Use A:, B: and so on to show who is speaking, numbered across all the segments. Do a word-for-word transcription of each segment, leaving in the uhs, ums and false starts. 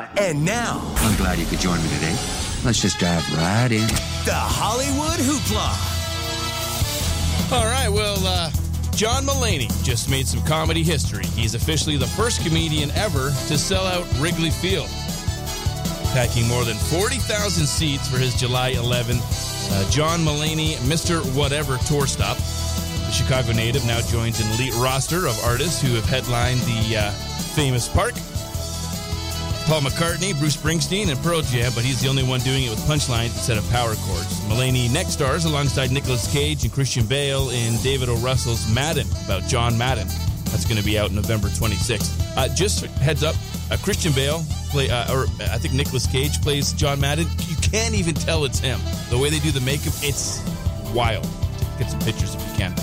A: And now,
B: I'm glad you could join me today. Let's just dive right in.
A: The Hollywood Hoopla.
C: All right, well, uh, John Mulaney just made some comedy history. He's officially the first comedian ever to sell out Wrigley Field, packing more than forty thousand seats for his July eleventh uh, John Mulaney Mister Whatever tour stop. The Chicago native now joins an elite roster of artists who have headlined the uh, famous park. Paul McCartney, Bruce Springsteen, and Pearl Jam, but he's the only one doing it with punchlines instead of power chords. Mulaney next stars alongside Nicolas Cage and Christian Bale in David O. Russell's Madden, about John Madden. That's going to be out November twenty-sixth. Uh, just heads up, uh, Christian Bale, play, uh, or I think Nicolas Cage plays John Madden. You can't even tell it's him. The way they do the makeup, it's wild. Get some pictures if you can.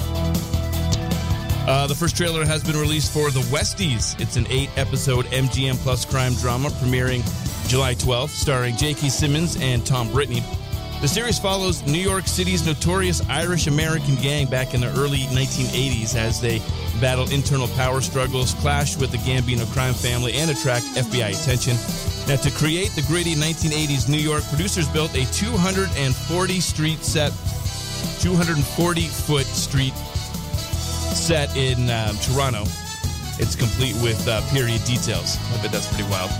C: Uh, the first trailer has been released for The Westies. It's an eight-episode M G M Plus crime drama premiering July twelfth, starring J K. Simmons and Tom Brittney. The series follows New York City's notorious Irish-American gang back in the early nineteen eighties as they battle internal power struggles, clash with the Gambino crime family, and attract F B I attention. Now, to create the gritty nineteen eighties New York, producers built a two hundred forty street set, two hundred forty foot street set in um, Toronto. It's complete with uh, period details. I bet that's pretty wild.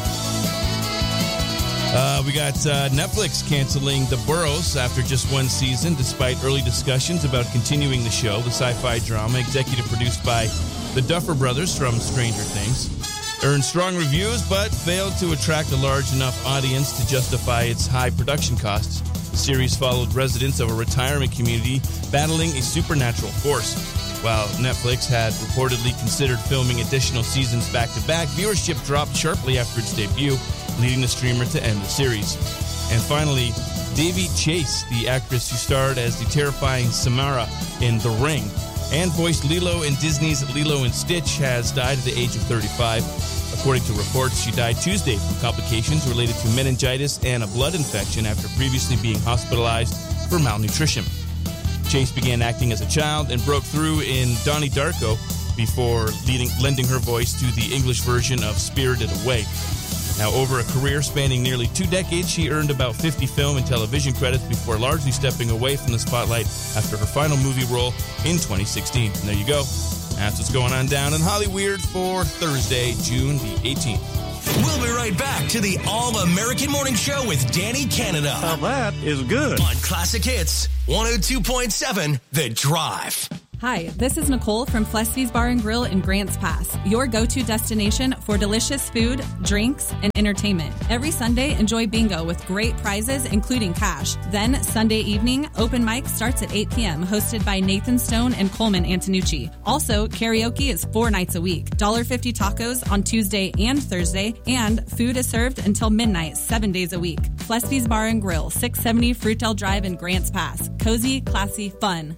C: Uh, we got uh, Netflix canceling The Burrows after just one season, despite early discussions about continuing the show. The sci-fi drama, executive produced by the Duffer Brothers from Stranger Things, earned strong reviews but failed to attract a large enough audience to justify its high production costs. The series followed residents of a retirement community battling a supernatural force. While Netflix had reportedly considered filming additional seasons back-to-back, viewership dropped sharply after its debut, leading the streamer to end the series. And finally, Davy Chase, the actress who starred as the terrifying Samara in The Ring and voiced Lilo in Disney's Lilo and Stitch, has died at the age of thirty-five. According to reports, she died Tuesday from complications related to meningitis and a blood infection after previously being hospitalized for malnutrition. Chase began acting as a child and broke through in Donnie Darko before leading, lending her voice to the English version of Spirited Away. Now, over a career spanning nearly two decades, she earned about fifty film and television credits before largely stepping away from the spotlight after her final movie role in twenty sixteen. And there you go. That's what's going on down in Hollyweird for Thursday, June the eighteenth.
A: We'll be right back to the All-American Morning Show with Danny Canada.
D: Now that is good.
A: On Classic Hits, one oh two point seven, The Drive.
E: Hi, this is Nicole from Flesvy's Bar and Grill in Grants Pass, your go-to destination for delicious food, drinks, and entertainment. Every Sunday, enjoy bingo with great prizes, including cash. Then, Sunday evening, open mic starts at eight p.m., hosted by Nathan Stone and Coleman Antonucci. Also, karaoke is four nights a week, one dollar fifty tacos on Tuesday and Thursday, and food is served until midnight, seven days a week. Flesvy's Bar and Grill, six seventy Fruitel Drive in Grants Pass. Cozy, classy, fun.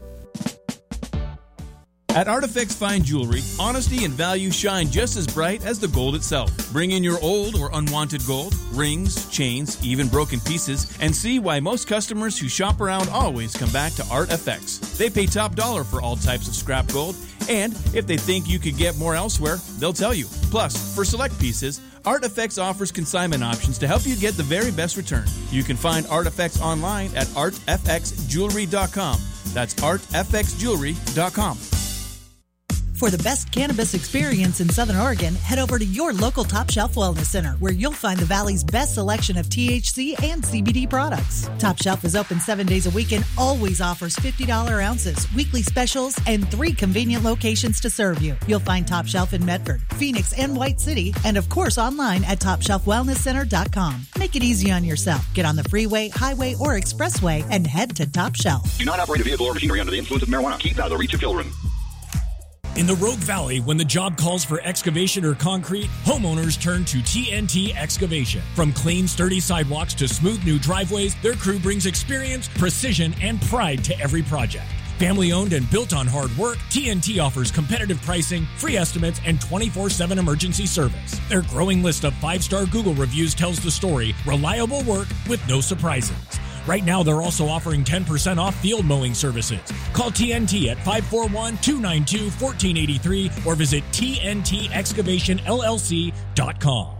F: At Artifacts Fine Jewelry, honesty and value shine just as bright as the gold itself. Bring in your old or unwanted gold, rings, chains, even broken pieces, and see why most customers who shop around always come back to Artifacts. They pay top dollar for all types of scrap gold, and if they think you could get more elsewhere, they'll tell you. Plus, for select pieces, Artifacts offers consignment options to help you get the very best return. You can find Artifacts online at art f x jewelry dot com. That's art f x jewelry dot com.
G: For the best cannabis experience in Southern Oregon, head over to your local Top Shelf Wellness Center, where you'll find the Valley's best selection of T H C and C B D products. Top Shelf is open seven days a week and always offers fifty dollars ounces, weekly specials, and three convenient locations to serve you. You'll find Top Shelf in Medford, Phoenix, and White City, and of course online at top shelf wellness center dot com. Make it easy on yourself. Get on the freeway, highway, or expressway and head to Top Shelf.
H: Do not operate a vehicle or machinery under the influence of marijuana. Keep out of the reach of children.
I: In the Rogue Valley, when the job calls for excavation or concrete, homeowners turn to T N T Excavation. From clean, sturdy sidewalks to smooth new driveways, their crew brings experience, precision, and pride to every project. Family owned and built on hard work, T N T offers competitive pricing, free estimates, and twenty-four seven emergency service. Their growing list of five-star Google reviews tells the story: reliable work with no surprises. Right now, they're also offering ten percent off field mowing services. Call T N T at five four one, two nine two, one four eight three or visit T N T excavation L L C dot com.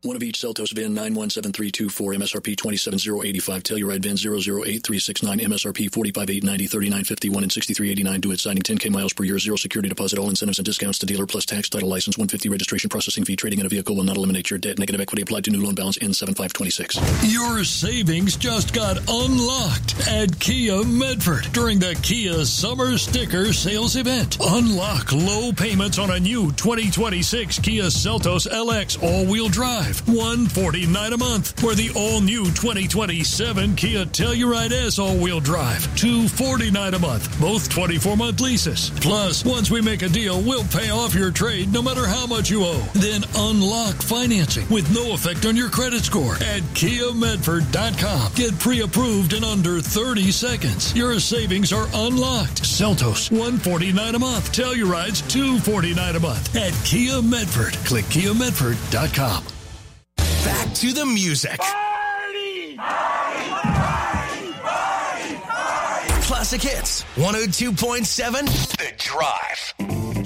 D: One of each. Seltos V I N nine one seven three two four, M S R P two seven zero eight five. Telluride V I N zero zero eight three six nine, M S R P forty-five eight ninety, thirty-nine fifty-one, and sixty-three eighty-nine. Do it signing ten K miles per year, zero security deposit, all incentives and discounts to dealer plus tax, title, license, one hundred fifty registration processing fee. Trading in a vehicle will not eliminate your debt. Negative equity applied to new loan balance in seven five twenty-six.
J: Your savings just got unlocked at Kia Medford during the Kia Summer Sticker Sales Event. Unlock low payments on a new twenty twenty-six Kia Seltos L X all-wheel drive, one hundred forty-nine dollars a month, where the all-new twenty twenty-seven Kia Telluride S all-wheel drive, two hundred forty-nine dollars a month, both twenty-four month leases. Plus, once we make a deal, we'll pay off your trade no matter how much you owe. Then unlock financing with no effect on your credit score at Kia Medford dot com. Get pre-approved in under thirty seconds. Your savings are unlocked. Seltos, one hundred forty-nine dollars a month. Telluride's two hundred forty-nine dollars a month at Kia Medford. Click Kia Medford dot com.
A: Back to the music.
K: Party! Party! Party! Party! Party!
A: Classic hits. one oh two point seven The Drive.